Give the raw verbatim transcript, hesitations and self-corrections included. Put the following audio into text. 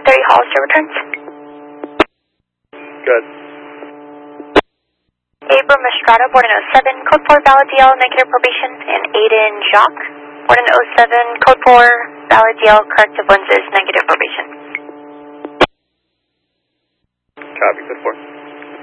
thirty Hollister returns. Good. Abram Estrada, board in oh seven, code four, valid D L, negative probation, and Aiden Jacques, board in oh seven, code four, valid D L, corrective lenses, negative probation. Copy, code four.